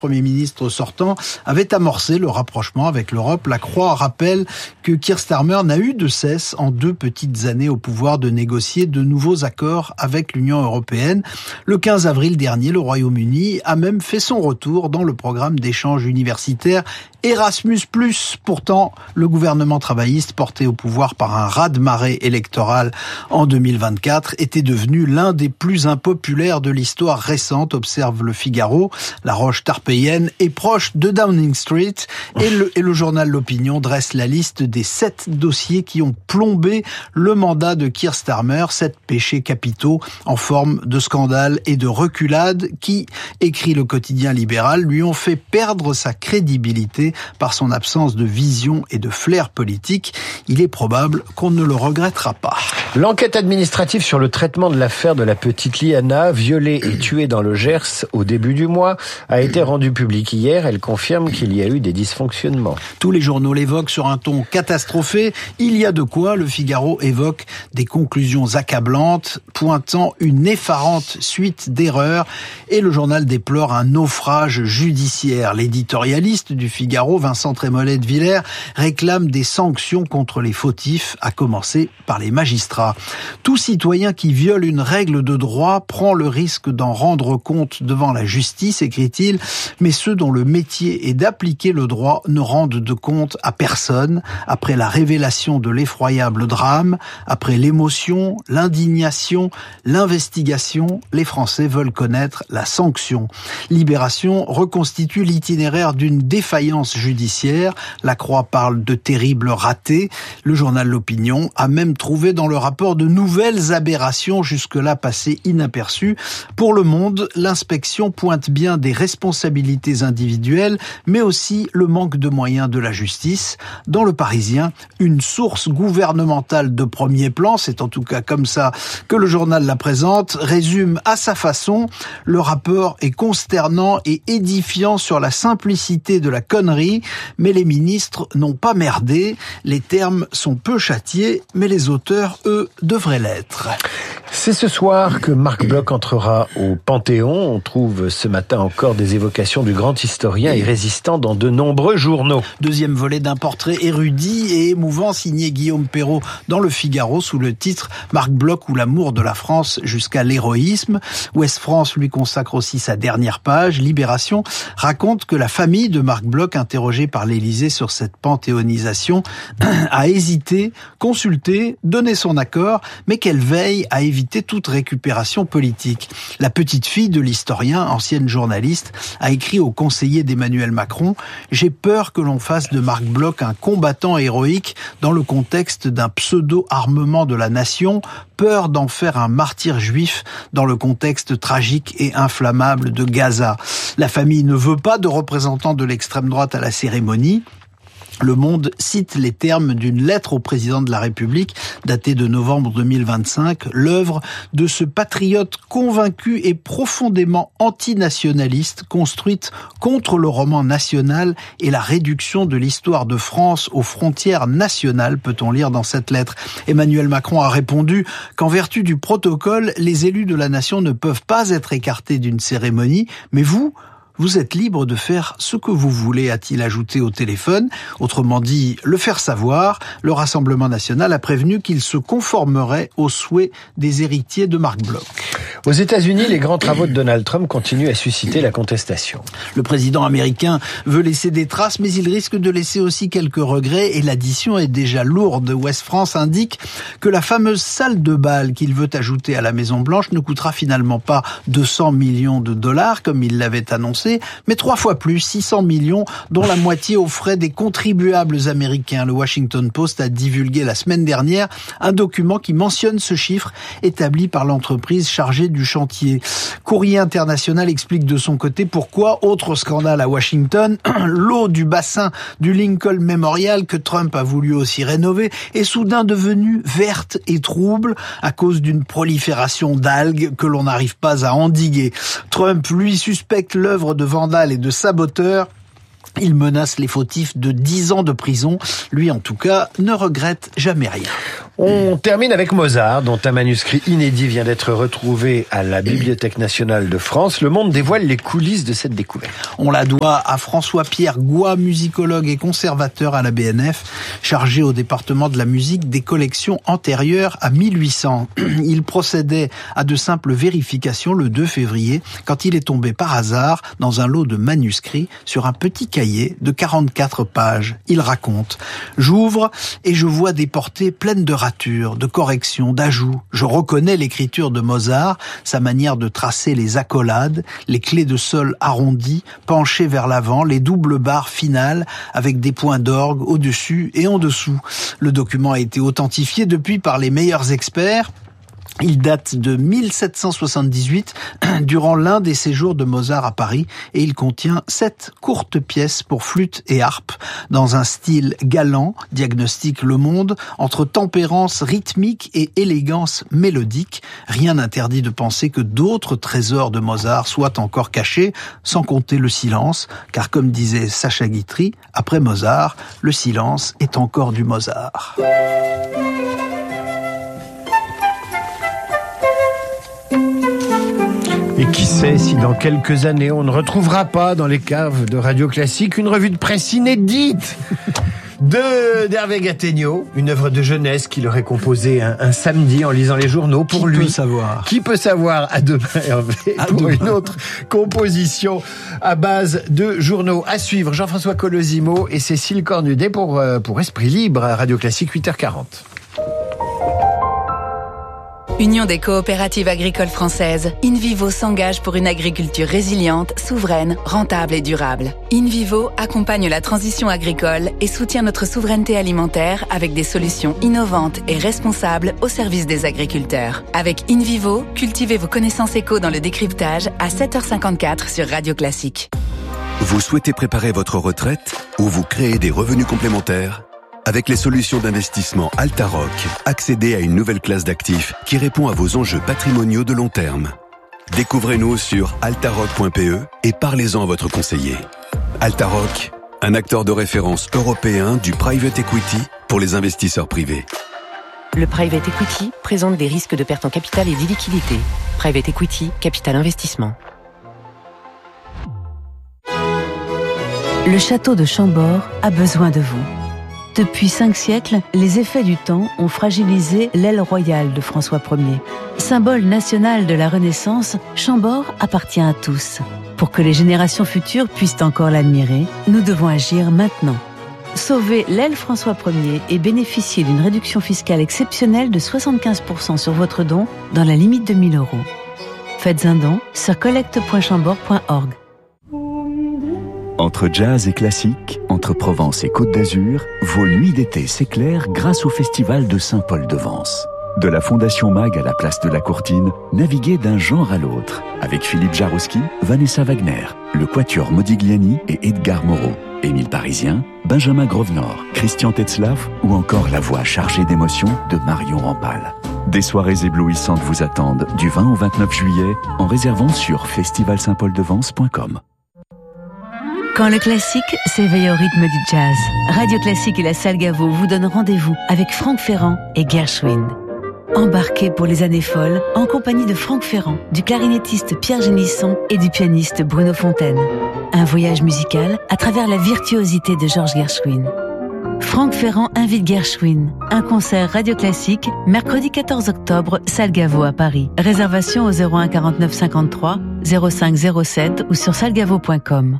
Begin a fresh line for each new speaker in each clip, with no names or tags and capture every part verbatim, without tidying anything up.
Premier ministre sortant, avait amorcé le rapprochement avec l'Europe. La Croix rappelle que Keir Starmer n'a eu de cesse, en deux petites années au pouvoir, de négocier de nouveaux accords avec l'Union européenne. Le quinze avril dernier, le Royaume-Uni a même fait son retour dans le programme d'échange universitaire Erasmus plus. Pourtant, le gouvernement travailliste, porté au pouvoir par un raz-de-marée électoral en deux mille vingt-quatre, était devenu l'un des plus impopulaires de l'histoire récente, observe le Figaro. La roche tarpéienne est proche de Downing Street et le, et le journal L'Opinion dresse la liste des sept dossiers qui ont plombé le mandat de Keir Starmer, sept péchés capitaux en forme de scandale et de reculade qui, écrit le quotidien libéral, lui ont fait perdre sa crédibilité par son absence de vision et de flair politique. Il est probable qu'on ne le regrettera pas.
L'enquête administrative sur le traitement de l'affaire de la petite Liana, violée et tuée dans le Gers au début du mois, a été rendue publique hier. Elle confirme qu'il y a eu des dysfonctionnements.
Tous les journaux l'évoquent sur un ton catastrophé. Il y a de quoi. Le Figaro évoque des conclusions accablantes, pointant une effarante suite d'erreurs. Et le journal déplore un naufrage judiciaire. L'éditorialiste du Figaro, Vincent Trémollet de Villers, réclame des sanctions contre les fautifs, à commencer par les magistrats. Tout citoyen qui viole une règle de droit prend le risque d'en rendre compte devant la justice, écrit-il, mais ceux dont le métier est d'appliquer le droit ne rendent de compte à personne. Après la révélation de l'effroyable drame, après l'émotion, l'indignation, l'investigation, les Français veulent connaître la sanction. Libération reconstitue l'itinéraire d'une défaillance judiciaire. La Croix parle de terribles ratés. Le journal L'Opinion a même trouvé dans le rapport de nouvelles aberrations jusque-là passées inaperçues. Pour Le Monde, l'inspection pointe bien des responsabilités individuelles, mais aussi le manque de moyens de la justice. Dans Le Parisien, une source gouvernementale de premier plan, c'est en tout cas comme ça que le journal la présente, résume à sa façon: le rapport est consternant et édifiant sur la simplicité de la connerie, mais les ministres n'ont pas merdé. Les termes sont peu châtiés, mais les auteurs, eux, devraient l'être.
C'est ce soir que Marc Bloch entrera au Panthéon. On trouve ce matin encore des évocations du grand historien et résistant dans de nombreux journaux.
Deuxième volet d'un portrait érudit et émouvant signé Guillaume Perrault dans le Figaro sous le titre « Marc Bloch ou l'amour de la France jusqu'à l'héroïsme ». Ouest France lui consacre aussi sa dernière page. Libération raconte que la famille de Marc Bloch, interrogée par l'Élysée sur cette panthéonisation, a hésité, consulté, donné son accord, mais qu'elle veille à éviter toute récupération politique. La petite fille de l'historien, ancienne journaliste, a écrit au conseiller d'Emmanuel Macron « J'ai peur que l'on fasse de Marc Bloch un combattant héroïque dans le contexte d'un pseudo-armement de la nation, peur d'en faire un martyr juif dans le contexte tragique et inflammable de Gaza. » La famille ne veut pas de représentants de l'extrême droite à la cérémonie. Le Monde cite les termes d'une lettre au président de la République, datée de novembre deux mille vingt-cinq, l'œuvre de ce patriote convaincu et profondément antinationaliste, construite contre le roman national et la réduction de l'histoire de France aux frontières nationales, peut-on lire dans cette lettre. Emmanuel Macron a répondu qu'en vertu du protocole, les élus de la nation ne peuvent pas être écartés d'une cérémonie, mais vous, vous êtes libre de faire ce que vous voulez, a-t-il ajouté au téléphone. Autrement dit, le faire savoir. Le Rassemblement national a prévenu qu'il se conformerait aux souhaits des héritiers de Marc Bloch.
Aux États-Unis, les grands travaux de Donald Trump continuent à susciter la contestation.
Le président américain veut laisser des traces, mais il risque de laisser aussi quelques regrets, et l'addition est déjà lourde. Ouest France indique que la fameuse salle de bal qu'il veut ajouter à la Maison-Blanche ne coûtera finalement pas deux cents millions de dollars, comme il l'avait annoncé, mais trois fois plus, six cents millions, dont la moitié aux frais des contribuables américains. Le Washington Post a divulgué la semaine dernière un document qui mentionne ce chiffre établi par l'entreprise chargée du chantier. Courrier International explique de son côté pourquoi, autre scandale à Washington, l'eau du bassin du Lincoln Memorial, que Trump a voulu aussi rénover, est soudain devenue verte et trouble à cause d'une prolifération d'algues que l'on n'arrive pas à endiguer. Trump, lui, suspecte l'œuvre de vandales et de saboteurs. Il menace les fautifs de dix ans de prison. Lui, en tout cas, ne regrette jamais rien.
On termine avec Mozart, dont un manuscrit inédit vient d'être retrouvé à la Bibliothèque nationale de France. Le Monde dévoile les coulisses de cette découverte.
On la doit à François-Pierre Goy, musicologue et conservateur à la B N F, chargé au département de la musique des collections antérieures à mille huit cents. Il procédait à de simples vérifications le deux février, quand il est tombé par hasard dans un lot de manuscrits sur un petit cahier de quarante-quatre pages. Il raconte: j'ouvre et je vois des portées pleines de ratures, de corrections, d'ajouts. Je reconnais l'écriture de Mozart, sa manière de tracer les accolades, les clés de sol arrondies, penchées vers l'avant, les doubles barres finales avec des points d'orgue au-dessus et en dessous. Le document a été authentifié depuis par les meilleurs experts. Il date de mille sept cent soixante-dix-huit, durant l'un des séjours de Mozart à Paris, et il contient sept courtes pièces pour flûte et harpe, dans un style galant, diagnostique Le Monde, entre tempérance rythmique et élégance mélodique. Rien n'interdit de penser que d'autres trésors de Mozart soient encore cachés, sans compter le silence, car comme disait Sacha Guitry, après Mozart, le silence est encore du Mozart.
Et qui sait si dans quelques années, on ne retrouvera pas dans les caves de Radio Classique une revue de presse inédite de d'Hervé Gattegno, une œuvre de jeunesse qu'il aurait composée un, un samedi en lisant les journaux pour
qui
lui.
Qui peut savoir
Qui peut savoir à demain, Hervé, à pour demain. Une autre composition à base de journaux. À suivre, Jean-François Colosimo et Cécile Cornudet pour, pour Esprit Libre à Radio Classique, huit heures quarante.
Union des coopératives agricoles françaises, InVivo s'engage pour une agriculture résiliente, souveraine, rentable et durable. InVivo accompagne la transition agricole et soutient notre souveraineté alimentaire avec des solutions innovantes et responsables au service des agriculteurs. Avec InVivo, cultivez vos connaissances éco dans le décryptage à sept heures cinquante-quatre sur Radio Classique.
Vous souhaitez préparer votre retraite ou vous créer des revenus complémentaires ? Avec les solutions d'investissement Altaroc, accédez à une nouvelle classe d'actifs qui répond à vos enjeux patrimoniaux de long terme. Découvrez-nous sur altaroc point p e et parlez-en à votre conseiller. Altaroc, un acteur de référence européen du private equity pour les investisseurs privés.
Le private equity présente des risques de perte en capital et d'illiquidité. Private equity, capital investissement.
Le château de Chambord a besoin de vous. Depuis cinq siècles, les effets du temps ont fragilisé l'aile royale de François Ier. Symbole national de la Renaissance, Chambord appartient à tous. Pour que les générations futures puissent encore l'admirer, nous devons agir maintenant. Sauvez l'aile François Ier et bénéficiez d'une réduction fiscale exceptionnelle de soixante-quinze pour cent sur votre don dans la limite de mille euros. Faites un don sur collecte point chambord point org.
Entre jazz et classique, entre Provence et Côte d'Azur, vos nuits d'été s'éclairent grâce au festival de Saint-Paul-de-Vence. De la Fondation Mag à la place de la Courtine, naviguez d'un genre à l'autre, avec Philippe Jarouski, Vanessa Wagner, le Quatuor Modigliani et Edgar Moreau, Émile Parisien, Benjamin Grosvenor, Christian Tetzlaff ou encore la voix chargée d'émotion de Marion Rampal. Des soirées éblouissantes vous attendent du vingt au vingt-neuf juillet en réservant sur festival saint paul de vence point com.
Quand le classique s'éveille au rythme du jazz, Radio Classique et la Salle Gaveau vous donnent rendez-vous avec Franck Ferrand et Gershwin. Embarquez pour les années folles en compagnie de Franck Ferrand, du clarinettiste Pierre Génisson et du pianiste Bruno Fontaine. Un voyage musical à travers la virtuosité de Georges Gershwin. Franck Ferrand invite Gershwin. Un concert Radio Classique, mercredi quatorze octobre, Salle Gaveau à Paris. Réservation au zéro un quarante-neuf cinquante-trois zéro cinq zéro sept ou sur salgavo point com.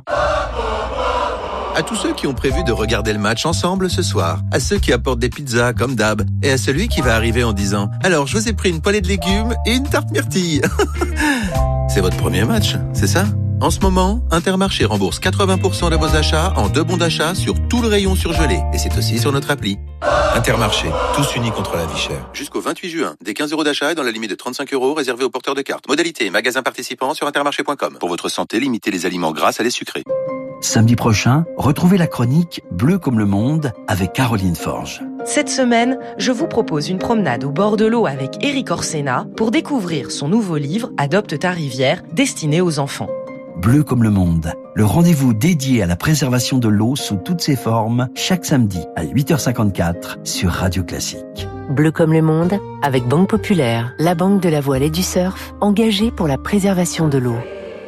À tous ceux qui ont prévu de regarder le match ensemble ce soir, à ceux qui apportent des pizzas comme d'hab, et à celui qui va arriver en disant « Alors, je vous ai pris une poêlée de légumes et une tarte myrtille !» C'est votre premier match, c'est ça ? En ce moment, Intermarché rembourse quatre-vingts pour cent de vos achats en deux bons d'achat sur tout le rayon surgelé. Et c'est aussi sur notre appli. Intermarché, tous unis contre la vie chère. Jusqu'au vingt-huit juin, des quinze euros d'achat et dans la limite de trente-cinq euros réservés aux porteurs de cartes. Modalité, magasin participant sur intermarché point com. Pour votre santé, limitez les aliments gras à les sucrés.
Samedi prochain, retrouvez la chronique Bleu comme le monde avec Caroline Forge.
Cette semaine, je vous propose une promenade au bord de l'eau avec Éric Orsena pour découvrir son nouveau livre Adopte ta rivière, destiné aux enfants.
Bleu comme le monde, le rendez-vous dédié à la préservation de l'eau sous toutes ses formes, chaque samedi à huit heures cinquante-quatre sur Radio Classique.
Bleu comme le monde, avec Banque Populaire, la banque de la voile et du surf, engagée pour la préservation de l'eau.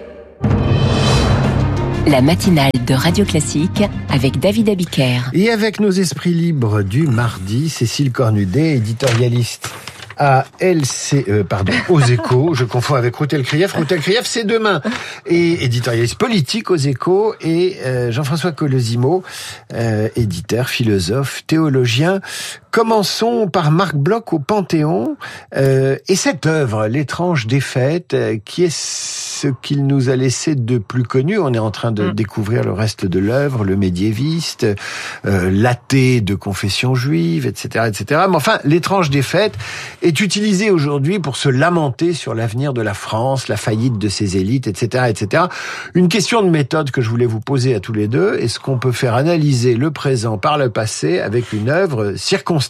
La matinale de Radio Classique avec David Abiker.
Et avec nos esprits libres du mardi, Cécile Cornudet, éditorialiste à L C E, pardon, aux Échos. Je confonds avec Ruth Elkrief. Ruth Elkrief, c'est demain. Et éditorialiste politique aux Échos. Et euh, Jean-François Colosimo, euh, éditeur, philosophe, théologien. Commençons par Marc Bloch au Panthéon. Euh, et cette œuvre, L'étrange défaite, euh, qui est ce qu'il nous a laissé de plus connu. On est en train de mmh. découvrir le reste de l'œuvre, le médiéviste, euh, l'athée de confession juive, et cetera, et cetera. Mais enfin, L'étrange défaite est utilisé aujourd'hui pour se lamenter sur l'avenir de la France, la faillite de ses élites, et cetera, et cetera. Une question de méthode que je voulais vous poser à tous les deux. Est-ce qu'on peut faire analyser le présent par le passé avec une œuvre circonstanciée ?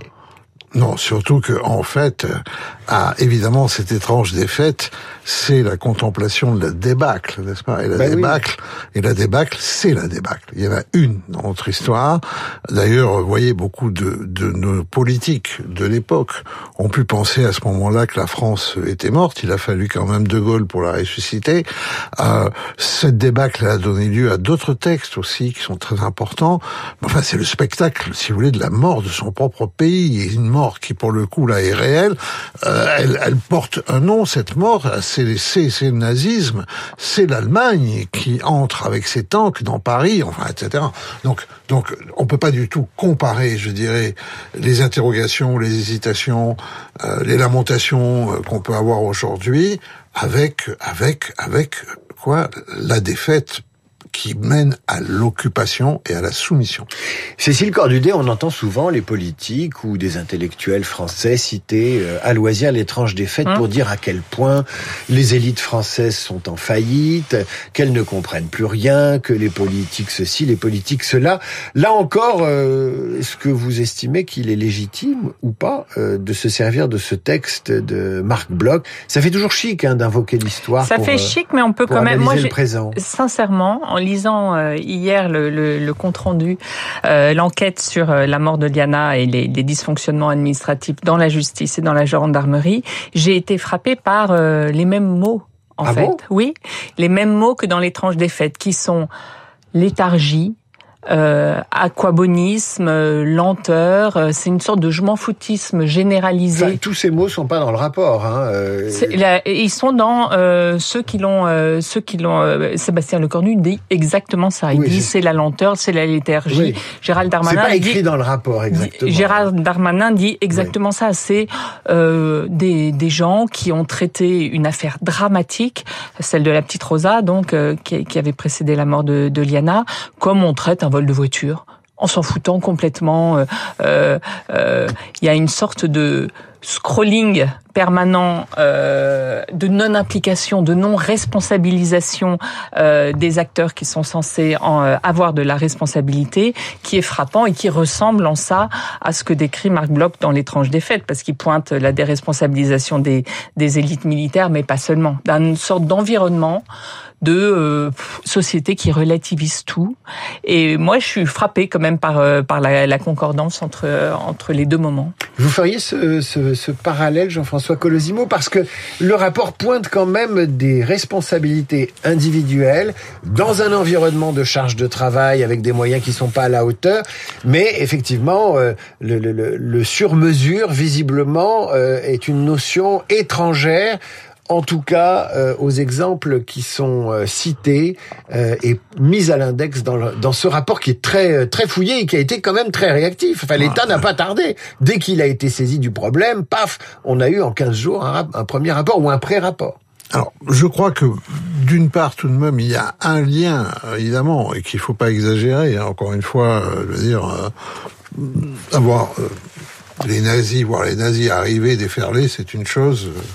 Non, surtout que, en fait, ah, évidemment, cette étrange défaite, c'est la contemplation de la débâcle, n'est-ce pas? Et la ben débâcle, oui. et la débâcle, c'est la débâcle. Il y en a une dans notre histoire. D'ailleurs, vous voyez, beaucoup de, de nos politiques de l'époque ont pu penser à ce moment-là que la France était morte. Il a fallu quand même De Gaulle pour la ressusciter. Euh, cette débâcle elle a donné lieu à d'autres textes aussi qui sont très importants. Enfin, c'est le spectacle, si vous voulez, de la mort de son propre pays. Et une mort qui, pour le coup, là, est réelle. Euh, elle, elle porte un nom, cette mort. C'est, c'est, c'est le nazisme. C'est l'Allemagne qui entre avec ses tanks dans Paris, enfin, et cetera. Donc, donc, on peut pas du tout comparer, je dirais, les interrogations, les hésitations, euh, les lamentations euh, qu'on peut avoir aujourd'hui avec, avec, avec, quoi, la défaite qui mène à l'occupation et à la soumission.
Cécile Cornudet, on entend souvent les politiques ou des intellectuels français citer euh, à loisir l'étrange défaite hein pour dire à quel point les élites françaises sont en faillite, qu'elles ne comprennent plus rien, que les politiques ceci, les politiques cela. Là encore, euh, est-ce que vous estimez qu'il est légitime ou pas euh, de se servir de ce texte de Marc Bloch ? Ça fait toujours chic hein, d'invoquer l'histoire.
Ça
pour,
fait chic, mais on peut quand même. Moi,
le présent.
Sincèrement, en lisant euh, hier le, le, le compte rendu, euh, l'enquête sur euh, la mort de Liana et les, les dysfonctionnements administratifs dans la justice et dans la gendarmerie, j'ai été frappée par euh, les mêmes mots. En
ah
fait,
bon
oui, les mêmes mots que dans l'étrange défaite, qui sont léthargie, Euh, aquabonisme, euh, lenteur, euh, c'est une sorte de je m'en foutisme généralisé.
Enfin, tous ces mots sont pas dans le rapport. Hein, euh...
là, ils sont dans euh, ceux qui l'ont, euh, ceux qui l'ont. Euh, Sébastien Lecornu dit exactement ça. Il oui, dit c'est... c'est la lenteur, c'est la léthargie. Oui. Gérald Darmanin.
C'est pas écrit
dit,
dans le rapport exactement.
Dit, Gérald Darmanin dit exactement oui. ça. C'est euh, des des gens qui ont traité une affaire dramatique, celle de la petite Rosa, donc euh, qui, qui avait précédé la mort de, de Liana, comme on traite un vol de voiture, en s'en foutant complètement. Il euh, euh, y a une sorte de scrolling permanent, euh, de non-implication, de non-responsabilisation euh, des acteurs qui sont censés en, euh, avoir de la responsabilité, qui est frappant et qui ressemble en ça à ce que décrit Marc Bloch dans L'étrange défaite, parce qu'il pointe la déresponsabilisation des, des élites militaires, mais pas seulement, d'une sorte d'environnement de euh, société qui relativise tout. Et moi, je suis frappée quand même par euh, par la, la concordance entre euh, entre les deux moments.
Vous feriez ce, ce, ce parallèle, Jean-François Colosimo, parce que le rapport pointe quand même des responsabilités individuelles dans un environnement de charge de travail avec des moyens qui sont pas à la hauteur, mais effectivement, euh, le, le, le sur-mesure, visiblement, euh, est une notion étrangère, en tout cas euh, aux exemples qui sont euh, cités euh, et mis à l'index dans, le, dans ce rapport qui est très très fouillé et qui a été quand même très réactif. Enfin, l'État ah, n'a pas tardé. Dès qu'il a été saisi du problème, paf, on a eu en quinze jours un, un premier rapport ou un pré-rapport.
Alors, je crois que, d'une part, tout de même, il y a un lien, évidemment, et qu'il faut pas exagérer. Hein, encore une fois, euh, je veux dire, euh, avoir euh, les nazis, voir les nazis arriver, déferler, c'est une chose... Euh,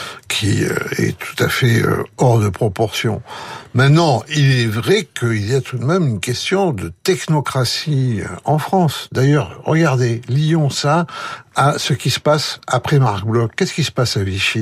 qui est tout à fait hors de proportion. Maintenant, il est vrai qu'il y a tout de même une question de technocratie en France. D'ailleurs, regardez, lions ça à ce qui se passe après Marc Bloch. Qu'est-ce qui se passe à Vichy ?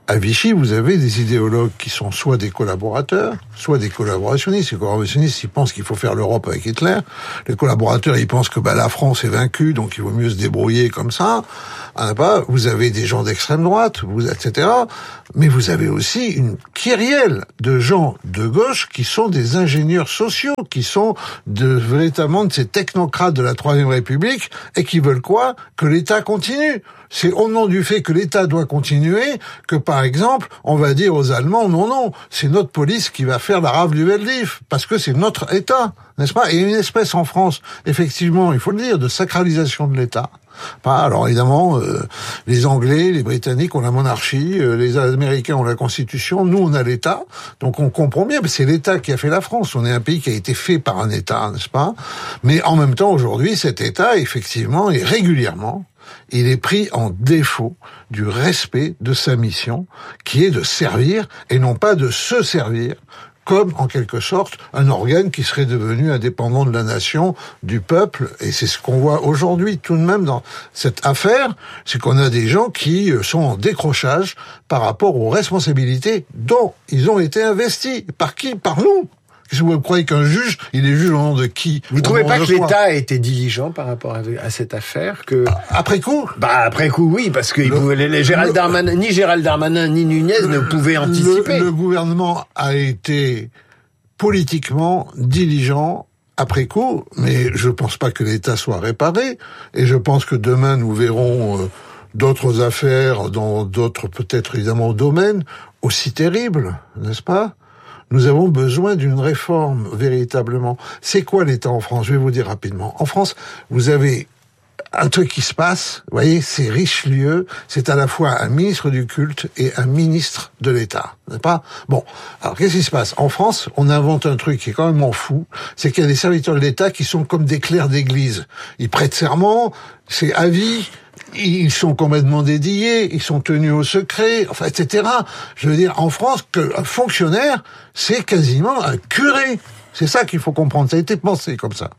À Vichy, vous avez des idéologues qui sont soit des collaborateurs, soit des collaborationnistes. Les collaborationnistes, ils pensent qu'il faut faire l'Europe avec Hitler. Les collaborateurs, ils pensent que bah, la France est vaincue, donc il vaut mieux se débrouiller comme ça. Ah, bah, vous avez des gens d'extrême droite, vous, et cetera. Mais vous avez aussi une kyrielle de gens de gauche qui sont des ingénieurs sociaux, qui sont de, véritablement de ces technocrates de la Troisième République et qui veulent quoi? Que l'État continue. C'est au nom du fait que l'État doit continuer que, par exemple, on va dire aux Allemands, non, non, c'est notre police qui va faire la rafle du Veldiv, parce que c'est notre État, n'est-ce pas? Et une espèce en France, effectivement, il faut le dire, de sacralisation de l'État. Alors évidemment, euh, les Anglais, les Britanniques ont la monarchie, euh, les Américains ont la Constitution, nous on a l'État, donc on comprend bien, mais c'est l'État qui a fait la France, on est un pays qui a été fait par un État, n'est-ce pas? Mais en même temps, aujourd'hui, cet État, effectivement, et régulièrement, il est pris en défaut du respect de sa mission, qui est de servir, et non pas de se servir, comme, en quelque sorte, un organe qui serait devenu indépendant de la nation, du peuple, et c'est ce qu'on voit aujourd'hui tout de même dans cette affaire, c'est qu'on a des gens qui sont en décrochage par rapport aux responsabilités dont ils ont été investis. Par qui? Par nous. Est-ce que vous croyez qu'un juge, il est juge au nom de qui?
Vous ne trouvez pas que l'État a été diligent par rapport à, à cette affaire que
après coup?
Bah après coup, oui, parce que le, pouvaient, les, les Gérald le, Darmanin, ni Gérald Darmanin ni Nunez le, ne pouvaient anticiper.
Le, le gouvernement a été politiquement diligent après coup, mais je pense pas que l'État soit réparé, et je pense que demain nous verrons euh, d'autres affaires dans d'autres peut-être évidemment domaines aussi terribles, n'est-ce pas? Nous avons besoin d'une réforme, véritablement. C'est quoi l'État en France? Je vais vous dire rapidement. En France, vous avez un truc qui se passe, vous voyez, c'est Richelieu, c'est à la fois un ministre du culte et un ministre de l'État, n'est-ce pas? Bon, alors qu'est-ce qui se passe? En France, on invente un truc qui est quand même fou, c'est qu'il y a des serviteurs de l'État qui sont comme des clercs d'église. Ils prêtent serment, c'est à vie, ils sont complètement dédiés, ils sont tenus au secret, enfin, et cetera. Je veux dire, en France, qu'un fonctionnaire, c'est quasiment un curé. C'est ça qu'il faut comprendre. Ça a été pensé comme ça.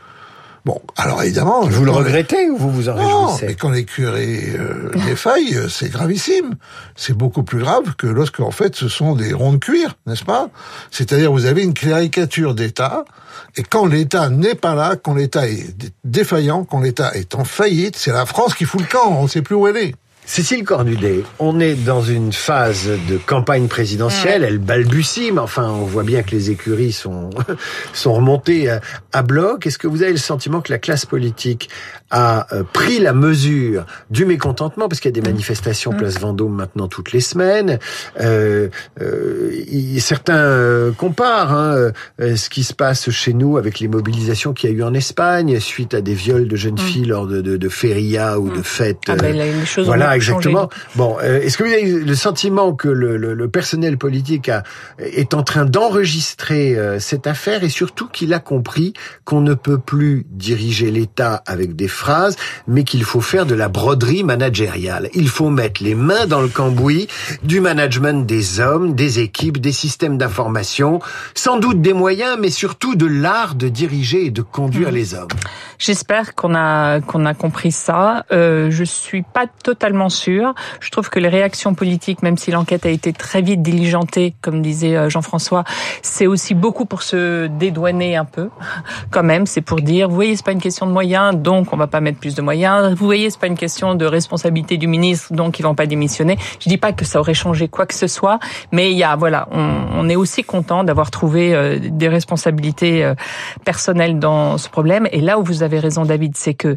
Bon, alors évidemment...
Vous le regrettez ou vous vous en réjouissez?
Non, mais quand les curés euh, défaillent, c'est gravissime. C'est beaucoup plus grave que lorsque, en fait, ce sont des ronds de cuir, n'est-ce pas? C'est-à-dire, vous avez une caricature d'État, et quand l'État n'est pas là, quand l'État est défaillant, quand l'État est en faillite, c'est la France qui fout le camp, on ne sait plus où elle est.
Cécile Cornudet, on est dans une phase de campagne présidentielle, elle balbutie, mais enfin, on voit bien que les écuries sont, sont remontées à, à bloc. Est-ce que vous avez le sentiment que la classe politique a euh, pris la mesure du mécontentement, parce qu'il y a des manifestations place Vendôme maintenant toutes les semaines, euh, euh, y, certains euh, comparent hein, euh, ce qui se passe chez nous avec les mobilisations qu'il y a eu en Espagne, suite à des viols de jeunes filles lors de, de, de férias ou de fêtes.
Ah ben, là, les choses
voilà.
ont
Exactement. Bon, euh, est-ce que vous avez le sentiment que le, le, le personnel politique a, est en train d'enregistrer euh, cette affaire et surtout qu'il a compris qu'on ne peut plus diriger l'État avec des phrases, mais qu'il faut faire de la broderie managériale. Il faut mettre les mains dans le cambouis du management des hommes, des équipes, des systèmes d'information, sans doute des moyens, mais surtout de l'art de diriger et de conduire mmh. les hommes.
J'espère qu'on a qu'on a compris ça. Euh, je suis pas totalement sûre. Je trouve que les réactions politiques, même si l'enquête a été très vite diligentée, comme disait Jean-François, c'est aussi beaucoup pour se dédouaner un peu. Quand même, c'est pour dire, vous voyez, c'est pas une question de moyens, donc on va pas mettre plus de moyens. Vous voyez, c'est pas une question de responsabilité du ministre, donc ils vont pas démissionner. Je dis pas que ça aurait changé quoi que ce soit, mais il y a, voilà, on, on est aussi content d'avoir trouvé euh, des responsabilités euh, personnelles dans ce problème. Et là où vous avez raison, David, c'est que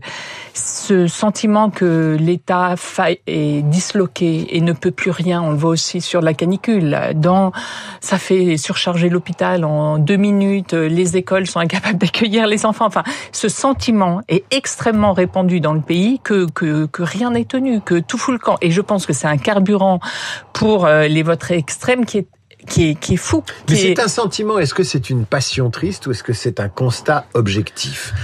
ce sentiment que l'État est disloqué et ne peut plus rien, on le voit aussi sur la canicule. Dans, ça fait surcharger l'hôpital en deux minutes, les écoles sont incapables d'accueillir les enfants. Enfin, ce sentiment est extrêmement répandu dans le pays que, que, que rien n'est tenu, que tout fout le camp. Et je pense que c'est un carburant pour les votes extrêmes qui est Qui est, qui est fou.
Mais
qui
c'est
est...
un sentiment, est-ce que c'est une passion triste ou est-ce que c'est un constat objectif?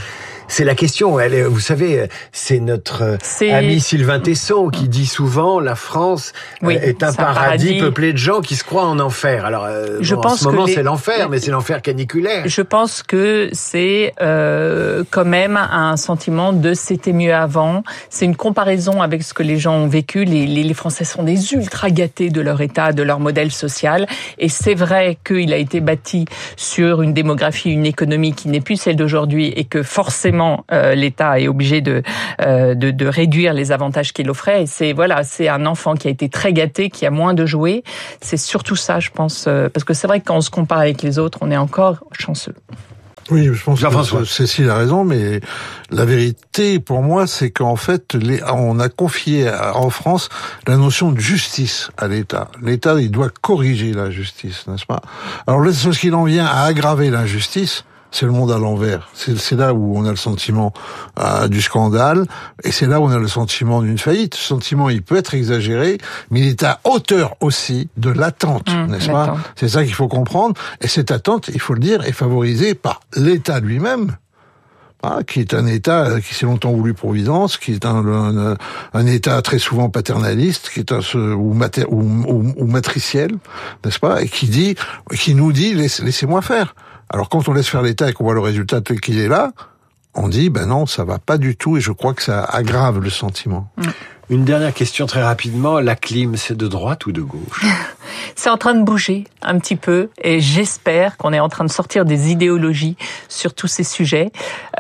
C'est la question. Elle est, vous savez, c'est notre c'est... ami Sylvain Tesson qui dit souvent la France oui, est un paradis, paradis peuplé de gens qui se croient en enfer. Alors, euh, je bon, pense en ce moment, les... c'est l'enfer, mais c'est l'enfer caniculaire.
Je pense que c'est euh, quand même un sentiment de c'était mieux avant. C'est une comparaison avec ce que les gens ont vécu. Les, les, les Français sont des ultra gâtés de leur état, de leur modèle social. Et c'est vrai qu'il a été bâti sur une démographie, une économie qui n'est plus celle d'aujourd'hui et que forcément Euh, l'État est obligé de, euh, de de réduire les avantages qu'il offrait. Et c'est voilà, c'est un enfant qui a été très gâté, qui a moins de jouets. C'est surtout ça, je pense, euh, parce que c'est vrai que quand on se compare avec les autres, on est encore chanceux.
Oui, je pense que Cécile a raison, mais la vérité, pour moi, c'est qu'en fait, les, on a confié en France la notion de justice à l'État. L'État, il doit corriger la justice, n'est-ce pas? Alors, ce qu'il en vient à aggraver l'injustice, c'est le monde à l'envers. C'est, c'est là où on a le sentiment euh, du scandale, et c'est là où on a le sentiment d'une faillite. Ce sentiment, il peut être exagéré, mais il est à hauteur aussi de l'attente, mmh, n'est-ce l'attente. pas? C'est ça qu'il faut comprendre. Et cette attente, il faut le dire, est favorisée par l'État lui-même, hein, qui est un État qui s'est longtemps voulu providence, qui est un, un, un État très souvent paternaliste, qui est un ou, mater, ou, ou, ou matriciel, n'est-ce pas? Et qui dit, qui nous dit, laissez, laissez-moi faire. Alors quand on laisse faire l'État et qu'on voit le résultat tel qu'il est là, on dit ben non, ça va pas du tout, et je crois que ça aggrave le sentiment.
Une dernière question très rapidement, la clim, c'est de droite ou de gauche?
C'est en train de bouger un petit peu, et j'espère qu'on est en train de sortir des idéologies sur tous ces sujets.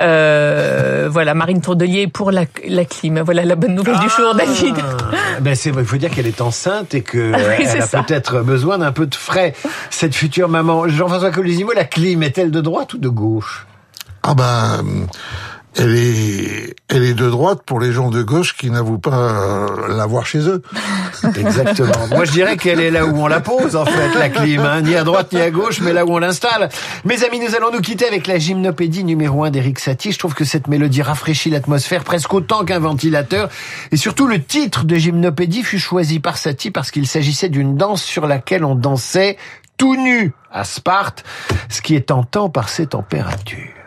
Euh, voilà, Marine Tourdelier pour la, la clim. Voilà la bonne nouvelle ah, du jour, David.
Ben c'est, il faut dire qu'elle est enceinte et que ah oui, elle a ça. peut-être besoin d'un peu de frais. Cette future maman, Jean-François Colosimo, la clim est-elle de droite ou de gauche?
Ah ben, elle est, elle est de droite pour les gens de gauche qui n'avouent pas euh, l'avoir chez eux.
Exactement. Moi, je dirais qu'elle est là où on la pose, en fait, la clim, hein. Ni à droite ni à gauche, mais là où on l'installe. Mes amis, nous allons nous quitter avec la gymnopédie numéro un d'Éric Satie. Je trouve que cette mélodie rafraîchit l'atmosphère presque autant qu'un ventilateur. Et surtout, le titre de gymnopédie fut choisi par Satie parce qu'il s'agissait d'une danse sur laquelle on dansait tout nu à Sparte, ce qui est tentant par ses températures.